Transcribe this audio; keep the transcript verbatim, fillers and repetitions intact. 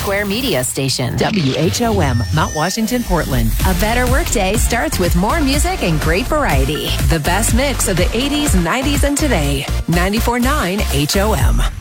Square Media Station. W H O M, Mount Washington, Portland. A better workday starts with more music and great variety. The best mix of the eighties, nineties, and today. ninety-four point nine H O M.